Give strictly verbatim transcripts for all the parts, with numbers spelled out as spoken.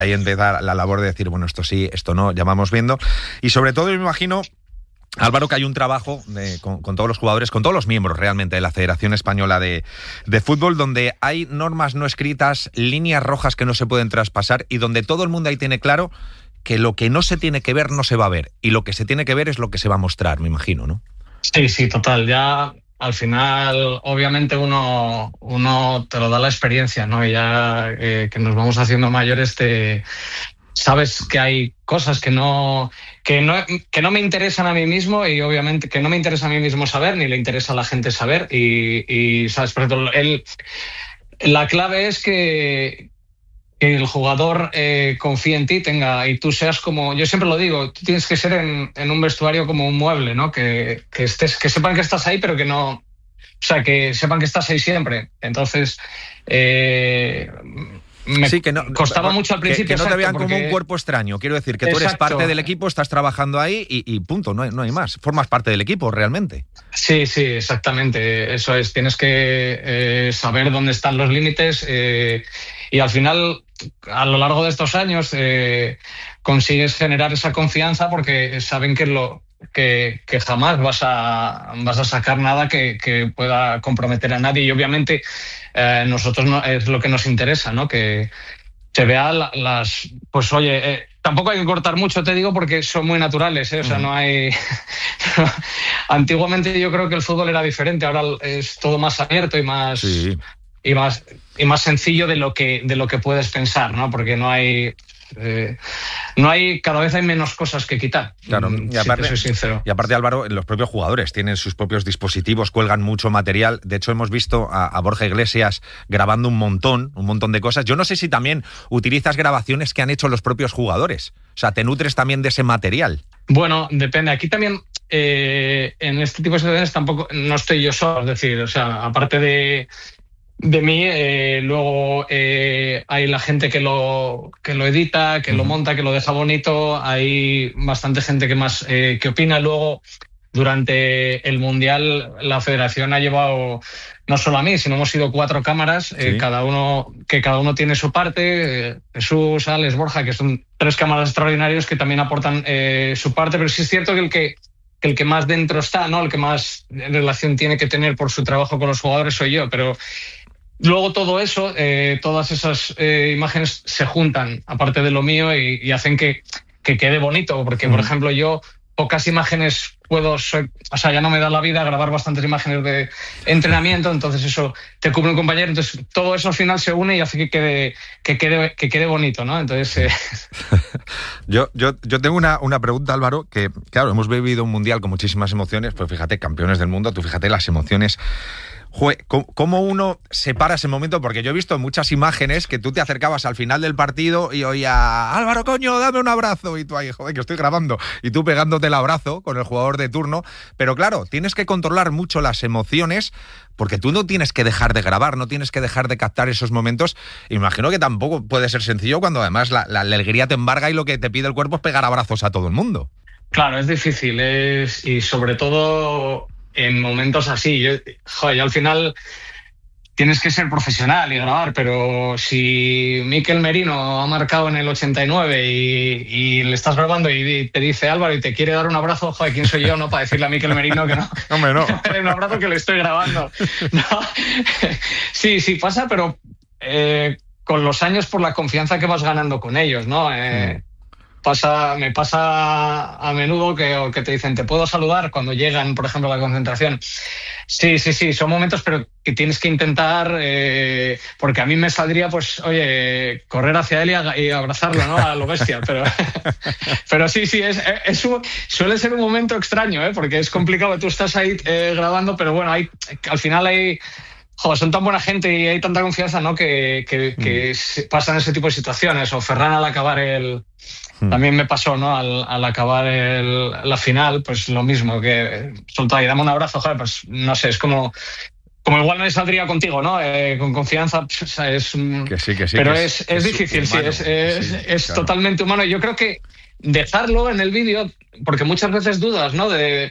ahí empieza la labor de decir, bueno, esto sí, esto no, ya vamos viendo. Y sobre todo, yo me imagino, Álvaro, que hay un trabajo de, con, con todos los jugadores, con todos los miembros realmente de la Federación Española de, de Fútbol, donde hay normas no escritas, líneas rojas que no se pueden traspasar y donde todo el mundo ahí tiene claro que lo que no se tiene que ver no se va a ver y lo que se tiene que ver es lo que se va a mostrar, me imagino, ¿no? Sí, sí, total. Ya al final, obviamente uno, uno te lo da la experiencia, ¿no? Y ya eh, que nos vamos haciendo mayores te... sabes que hay cosas que no, que no que no me interesan a mí mismo y obviamente que no me interesa a mí mismo saber ni le interesa a la gente saber y, y sabes, por ejemplo, el, la clave es que, que el jugador eh, confíe en ti, tenga y tú seas como, yo siempre lo digo, tú tienes que ser en, en un vestuario como un mueble, ¿no? Que, que estés, que sepan que estás ahí, pero que no, o sea, que sepan que estás ahí siempre. Entonces, eh, me sí, que no, costaba mucho al principio. Que, que no exacto, te vean porque... como un cuerpo extraño. Quiero decir que tú eres exacto. parte del equipo, estás trabajando ahí y, y punto, no hay, no hay más. Formas parte del equipo realmente. Sí, sí, exactamente. Eso es. Tienes que eh, saber dónde están los límites eh, y al final, a lo largo de estos años, eh, consigues generar esa confianza porque saben que lo que, que jamás vas a, vas a sacar nada que, que pueda comprometer a nadie y obviamente eh, nosotros no, es lo que nos interesa, ¿no? Que se vea la, las... Pues oye, eh, tampoco hay que cortar mucho, te digo, porque son muy naturales, ¿eh? O sea, no hay... Antiguamente yo creo que el fútbol era diferente, ahora es todo más abierto y más... Sí. y más y más sencillo de lo que de lo que puedes pensar, ¿no? Porque no hay eh, no hay cada vez hay menos cosas que quitar. Claro, y aparte, si te soy sincero. Y aparte, Álvaro, los propios jugadores tienen sus propios dispositivos, cuelgan mucho material. De hecho, hemos visto a, a Borja Iglesias grabando un montón, un montón de cosas. Yo no sé si también utilizas grabaciones que han hecho los propios jugadores. O sea, ¿te nutres también de ese material? Bueno, depende. Aquí también eh, en este tipo de situaciones tampoco no estoy yo solo, es decir, o sea, aparte de De mí, eh, luego eh, hay la gente que lo, que lo edita, que uh-huh. lo monta, que lo deja bonito. Hay bastante gente que más eh, que opina. Luego, durante el Mundial, la Federación ha llevado no solo a mí, sino hemos sido cuatro cámaras, eh, sí. cada uno que cada uno tiene su parte. Eh, Jesús, Alex, Borja, que son tres cámaras extraordinarios que también aportan eh, su parte. Pero sí es cierto que el que que el que más dentro está, ¿no? El que más relación tiene que tener por su trabajo con los jugadores soy yo, pero luego todo eso, eh, todas esas eh, imágenes se juntan, aparte de lo mío, y, y hacen que, que quede bonito, porque, mm. por ejemplo, yo pocas imágenes puedo, soy, o sea, ya no me da la vida grabar bastantes imágenes de entrenamiento, entonces eso te cubre un compañero, entonces todo eso al final se une y hace que quede, que quede, que quede bonito, ¿no? Entonces... Eh... yo, yo, yo tengo una, una pregunta, Álvaro, que, claro, hemos vivido un mundial con muchísimas emociones, pues fíjate, campeones del mundo, tú fíjate las emociones... Joder, ¿cómo uno separa ese momento? Porque yo he visto muchas imágenes que tú te acercabas al final del partido y oía, Álvaro, coño, dame un abrazo. Y tú ahí, joder, que estoy grabando. Y tú pegándote el abrazo con el jugador de turno. Pero claro, tienes que controlar mucho las emociones porque tú no tienes que dejar de grabar, no tienes que dejar de captar esos momentos. Imagino que tampoco puede ser sencillo cuando además la, la alegría te embarga y lo que te pide el cuerpo es pegar abrazos a todo el mundo. Claro, es difícil. Es, y sobre todo... en momentos así, yo, joder, yo al final tienes que ser profesional y grabar, pero si Mikel Merino ha marcado en el ochenta y nueve y, y le estás grabando y te dice Álvaro y te quiere dar un abrazo, joder, ¿quién soy yo, no? Para decirle a Mikel Merino que no. Hombre, no. Un abrazo que le estoy grabando. No. Sí, sí pasa, pero eh, con los años por la confianza que vas ganando con ellos, ¿no? Eh, mm. Pasa, me pasa a menudo que, que te dicen, ¿te puedo saludar? Cuando llegan, por ejemplo, a la concentración. Sí, sí, sí, son momentos, pero que tienes que intentar, eh, porque a mí me saldría, pues, oye, correr hacia él y, y abrazarlo, ¿no? A lo bestia, pero, pero sí, sí, es, es un, suele ser un momento extraño, ¿eh? Porque es complicado, tú estás ahí eh, grabando, pero bueno, hay, al final hay... Joder, son tan buena gente y hay tanta confianza, ¿no? Que, que, que mm. pasan ese tipo de situaciones. O Ferran al acabar el... Mm. También me pasó, ¿no? Al, al acabar el, la final, pues lo mismo, que soltó y dame un abrazo, joder, pues no sé, es como... Como igual no saldría contigo, ¿no? Eh, con confianza, pues, es... Que sí, que sí. Pero que es, es, es difícil, humano, sí, es, es, sí, es claro. Totalmente humano. Yo creo que dejarlo en el vídeo, porque muchas veces dudas, ¿no? De...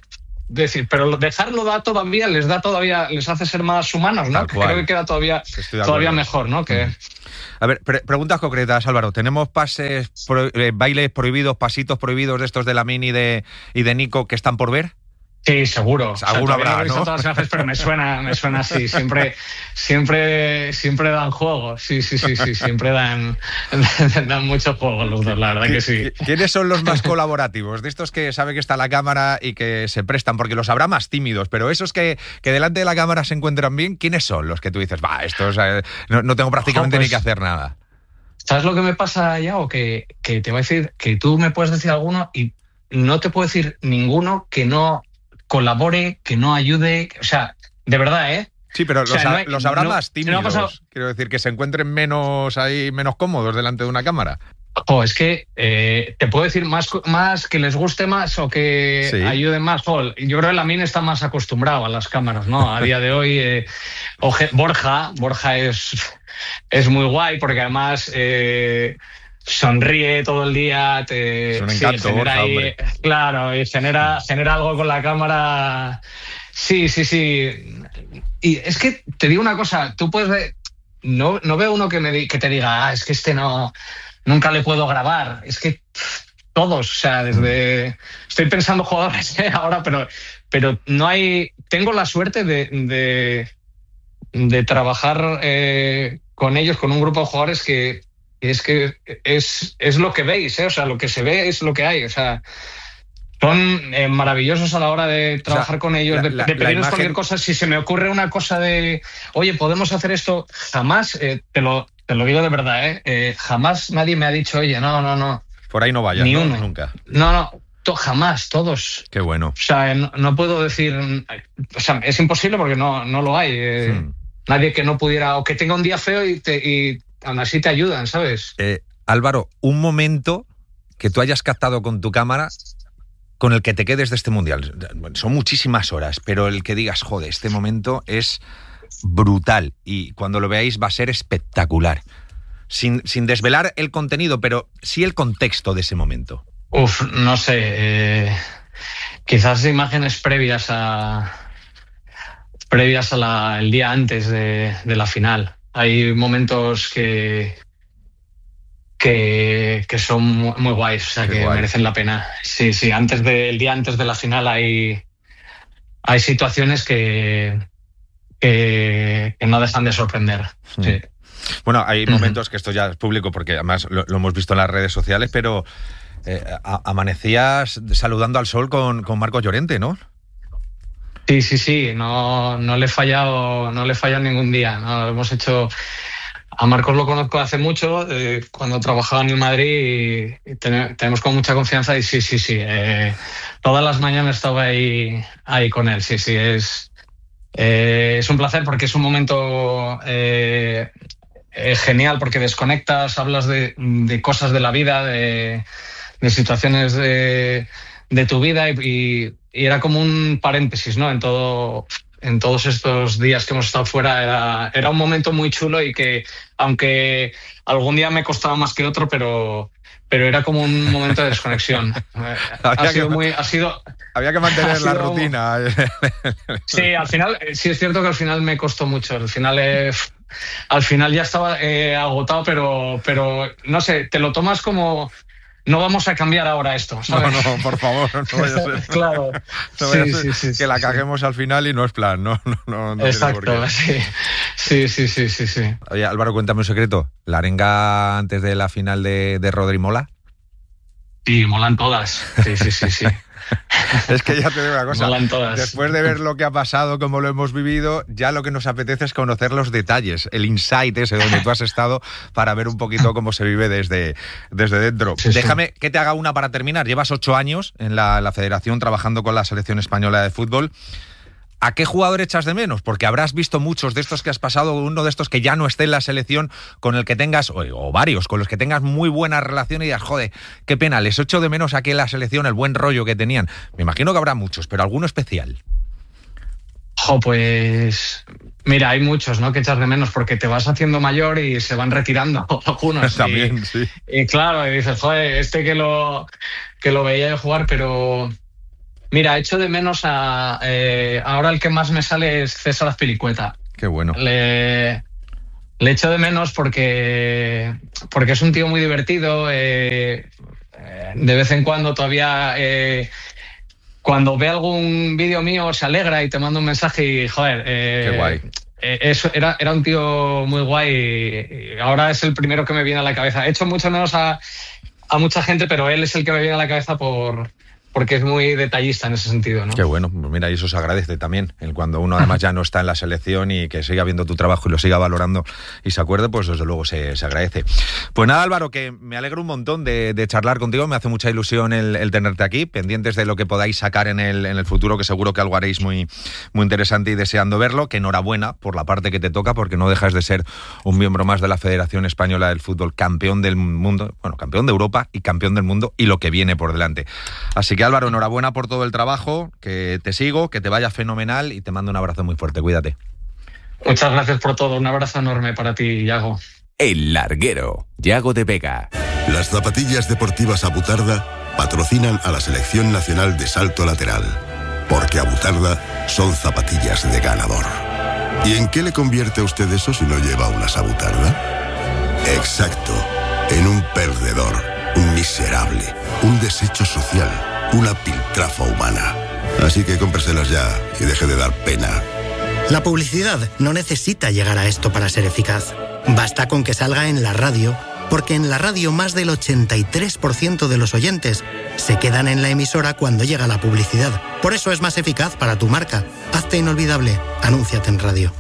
decir, pero dejarlo da todavía, les da todavía, les hace ser más humanos, ¿no? Que creo que queda todavía, todavía mejor, ¿no? Que... A ver, pre- preguntas concretas, Álvaro. ¿Tenemos pases, pro- eh, bailes prohibidos, pasitos prohibidos de estos de Lamine y de, y de Nico que están por ver? Sí, seguro. Seguro, o sea, habrá, no lo he visto ¿no? todas las veces, pero me suena, me suena así. Siempre, siempre, siempre dan juego. Sí, sí, sí, sí. Siempre dan, dan mucho juego los dos, la verdad que sí. ¿Quiénes son los más colaborativos? De estos que sabe que está la cámara y que se prestan, porque los habrá más tímidos, pero esos que, que delante de la cámara se encuentran bien, ¿quiénes son los que tú dices, va, estos eh, no, no tengo prácticamente Ojo, pues, ni que hacer nada? ¿Sabes lo que me pasa, Yago? Que, que te voy a decir que tú me puedes decir alguno y no te puedo decir ninguno que no colabore, que no ayude, o sea, de verdad, ¿eh? Sí, pero los, o sea, no hay, los habrá no, más tímidos, no pasado... quiero decir, que se encuentren menos ahí, menos cómodos delante de una cámara. Oh, es que eh, te puedo decir más, más que les guste más o que sí. ayuden más. Oh, yo creo que Lamine está más acostumbrado a las cámaras, ¿no? A día de hoy, eh, Oje, Borja, Borja es, es muy guay porque además... Eh, sonríe todo el día, te es un encanto, sí, Borja, ahí, hombre. Claro, y genera, genera algo con la cámara. Sí, sí, sí. Y es que te digo una cosa, tú puedes ver, no, no veo uno que, me, que te diga, ah, es que este no, nunca le puedo grabar. Es que todos, o sea, desde... Estoy pensando jugadores ¿eh? ahora, pero, pero no hay... Tengo la suerte de, de, de trabajar eh, con ellos, con un grupo de jugadores que es que es, es lo que veis, ¿eh? O sea, lo que se ve es lo que hay, o sea, son eh, maravillosos a la hora de trabajar o sea, con ellos, la, de, de pedirles imagen... cualquier cosa. Si se me ocurre una cosa de, oye, podemos hacer esto, jamás, eh, te, lo, te lo digo de verdad, ¿eh? Eh, jamás nadie me ha dicho, oye, no, no, no. Por ahí no vayas, ni ¿no? uno. Nunca. No, no. To, jamás, todos. Qué bueno. O sea, no, no puedo decir, o sea, es imposible porque no, no lo hay. Eh, hmm. Nadie que no pudiera, o que tenga un día feo y te... Y, aún así te ayudan, ¿sabes? Eh, Álvaro, un momento que tú hayas captado con tu cámara con el que te quedes de este mundial. Son muchísimas horas, pero el que digas, joder, este momento es brutal y cuando lo veáis va a ser espectacular. Sin, sin desvelar el contenido, pero sí el contexto de ese momento. Uf, no sé. Eh, quizás imágenes previas a previas a la, el día antes de, de la final. Hay momentos que, que, que son muy, muy guays, o sea, Qué que guay. merecen la pena. Sí, sí, antes de, el día antes de la final hay, hay situaciones que, que, que no dejan de sorprender. Mm. Sí. Bueno, hay momentos uh-huh. que esto ya es público porque además lo, lo hemos visto en las redes sociales, pero eh, a, amanecías saludando al sol con, con Marcos Llorente, ¿no? Sí, sí, sí, no, no le he fallado, no le he fallado ningún día. No, hemos hecho. A Marcos lo conozco hace mucho, eh, cuando trabajaba en el Madrid y, y ten, tenemos con mucha confianza y sí, sí, sí. Eh, todas las mañanas estaba ahí, ahí con él, sí, sí. Es, eh, es un placer porque es un momento eh, eh, genial porque desconectas, hablas de, de cosas de la vida, de, de situaciones de, de tu vida y, y Y era como un paréntesis, ¿no? En todo, en todos estos días que hemos estado fuera, era, era un momento muy chulo y que, aunque algún día me costaba más que otro, pero, pero era como un momento de desconexión. ha sido que, muy, ha sido, había que mantener la sido, rutina. Sí, al final, sí es cierto que al final me costó mucho. Al final, eh, al final ya estaba eh, agotado, pero, pero no sé, te lo tomas como. No vamos a cambiar ahora esto, ¿sabes? No, no, por favor, no vaya a ser. Claro. No vaya sí, a ser sí, sí, que sí, la caguemos sí. al final y no es plan, no, no, no, no Exacto, sí. Sí, sí, sí, sí, sí. Oye, Álvaro, cuéntame un secreto. ¿La arenga antes de la final de, de Rodri mola? Sí, molan todas. Sí, sí, sí, sí. Es que ya te digo una cosa, molan todas. Después de ver lo que ha pasado, cómo lo hemos vivido, ya lo que nos apetece es conocer los detalles, el insight ese donde tú has estado para ver un poquito cómo se vive desde, desde dentro. Sí, Déjame sí. que te haga una para terminar. Llevas ocho años en la, la federación trabajando con la selección española de fútbol. ¿A qué jugador echas de menos? Porque habrás visto muchos de estos que has pasado, uno de estos que ya no esté en la selección, con el que tengas, o, o varios, con los que tengas muy buena relación y digas, joder, qué pena, les echo de menos aquí en la selección el buen rollo que tenían. Me imagino que habrá muchos, pero alguno especial. Jo, pues mira, hay muchos, ¿no? Que echas de menos porque te vas haciendo mayor y se van retirando algunos. También, y, sí. Y claro, y dices, joder, este que lo, que lo veía yo jugar, pero... Mira, echo de menos a... Eh, ahora el que más me sale es César Azpilicueta. Qué bueno. Le, le echo de menos porque, porque es un tío muy divertido. Eh, eh, de vez en cuando todavía... Eh, cuando ve algún vídeo mío se alegra y te manda un mensaje y, joder... Eh, Qué guay. Eh, eso, era, era un tío muy guay y, y ahora es el primero que me viene a la cabeza. He hecho mucho menos a, a mucha gente, pero él es el que me viene a la cabeza por... porque es muy detallista en ese sentido, ¿no? Qué bueno, pues mira, y eso se agradece también, el cuando uno además ya no está en la selección y que siga viendo tu trabajo y lo siga valorando y se acuerde, pues desde luego se, se agradece. Pues nada, Álvaro, que me alegro un montón de, de charlar contigo, me hace mucha ilusión el, el tenerte aquí, pendientes de lo que podáis sacar en el, en el futuro, que seguro que algo haréis muy, muy interesante y deseando verlo, que enhorabuena por la parte que te toca, porque no dejas de ser un miembro más de la Federación Española del Fútbol, campeón del mundo, bueno, campeón de Europa y campeón del mundo y lo que viene por delante. Así que Álvaro, enhorabuena por todo el trabajo, que te sigo, que te vaya fenomenal y te mando un abrazo muy fuerte, cuídate. Muchas gracias por todo, un abrazo enorme para ti, Yago. El Larguero, Yago de Vega. Las zapatillas deportivas Abutarda patrocinan a la Selección Nacional de Salto Lateral, porque Abutarda son zapatillas de ganador. ¿Y en qué le convierte a usted eso si no lleva unas Abutarda? Exacto, en un perdedor, un miserable, un desecho social, una piltrafa humana. Así que cómpreselas ya y deje de dar pena. La publicidad no necesita llegar a esto para ser eficaz. Basta con que salga en la radio, porque en la radio más del ochenta y tres por ciento de los oyentes se quedan en la emisora cuando llega la publicidad. Por eso es más eficaz para tu marca. Hazte inolvidable. Anúnciate en radio.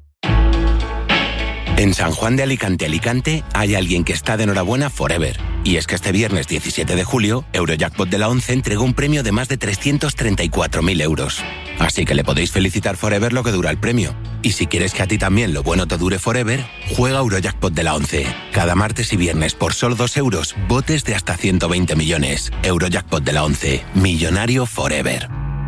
En San Juan de Alicante, Alicante, hay alguien que está de enhorabuena forever. Y es que este viernes diecisiete de julio, Eurojackpot de la ONCE entregó un premio de más de trescientos treinta y cuatro mil euros. Así que le podéis felicitar forever lo que dura el premio. Y si quieres que a ti también lo bueno te dure forever, juega Eurojackpot de la ONCE. Cada martes y viernes por solo dos euros, botes de hasta ciento veinte millones. Eurojackpot de la ONCE. Millonario forever.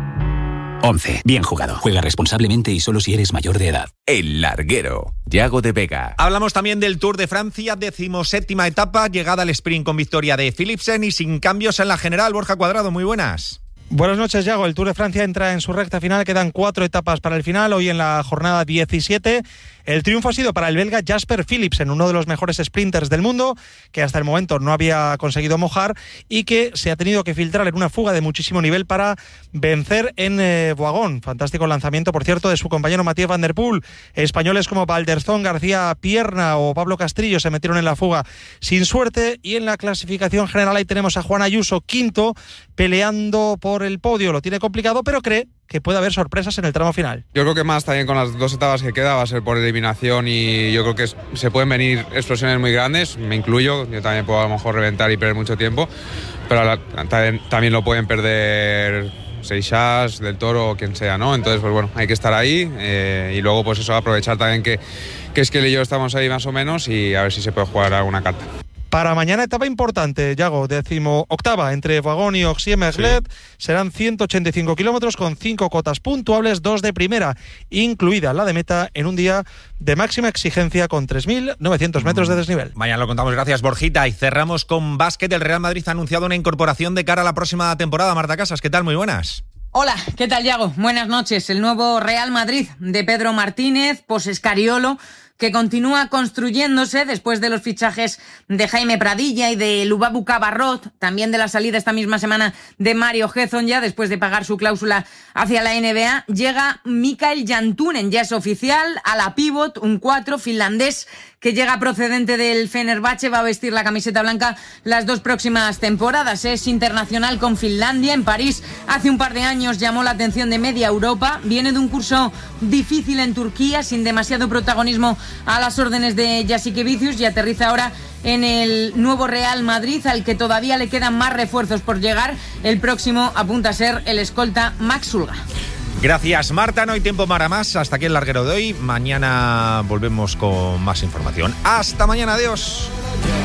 once. Bien jugado. Juega responsablemente y solo si eres mayor de edad. El Larguero, Yago de Vega. Hablamos también del Tour de Francia, decimoséptima etapa, llegada al sprint con victoria de Philipsen y sin cambios en la general. Borja Cuadrado, muy buenas. Buenas noches, Yago. El Tour de Francia entra en su recta final, quedan cuatro etapas para el final, hoy en la jornada diecisiete. El triunfo ha sido para el belga Jasper Philipsen, uno de los mejores sprinters del mundo, que hasta el momento no había conseguido mojar y que se ha tenido que filtrar en una fuga de muchísimo nivel para vencer en eh, Boagón. Fantástico lanzamiento, por cierto, de su compañero Mathieu Van Der Poel. Españoles como Valderzón, García Pierna o Pablo Castrillo se metieron en la fuga sin suerte, y en la clasificación general ahí tenemos a Juan Ayuso, quinto, peleando por el podio. Lo tiene complicado, pero cree que puede haber sorpresas en el tramo final. Yo creo que más también con las dos etapas que queda va a ser por eliminación, y yo creo que se pueden venir explosiones muy grandes, me incluyo, yo también puedo a lo mejor reventar y perder mucho tiempo, pero la, también, también lo pueden perder Seixas, Del Toro o quien sea, ¿no? Entonces, pues bueno, hay que estar ahí eh, y luego pues eso, aprovechar también que, que es que él y yo estamos ahí más o menos y a ver si se puede jugar alguna carta. Para mañana etapa importante, Yago, décimo octava entre Vagón y Oxie-Merlet. Sí. Serán ciento ochenta y cinco kilómetros con cinco cotas puntuables, dos de primera, incluida la de meta, en un día de máxima exigencia con tres mil novecientos metros de desnivel. Mañana lo contamos, gracias Borjita. Y cerramos con básquet. El Real Madrid ha anunciado una incorporación de cara a la próxima temporada. Marta Casas, ¿qué tal? Muy buenas. Hola, ¿qué tal, Yago? Buenas noches. El nuevo Real Madrid de Pedro Martínez, post-Escariolo, que continúa construyéndose después de los fichajes de Jaime Pradilla y de Lubabu Cabarrot, también de la salida esta misma semana de Mario Hezon, ya después de pagar su cláusula hacia la N B A. Llega Mikael Jantunen, ya es oficial, a la pívot, un cuatro finlandés que llega procedente del Fenerbahce, va a vestir la camiseta blanca las dos próximas temporadas. Es internacional con Finlandia. En París hace un par de años llamó la atención de media Europa. Viene de un curso difícil en Turquía, sin demasiado protagonismo a las órdenes de Jasikevičius, y aterriza ahora en el nuevo Real Madrid, al que todavía le quedan más refuerzos por llegar. El próximo apunta a ser el escolta Max Sulga. Gracias, Marta. No hay tiempo para más. Hasta aquí el larguero de hoy. Mañana volvemos con más información. Hasta mañana. Adiós.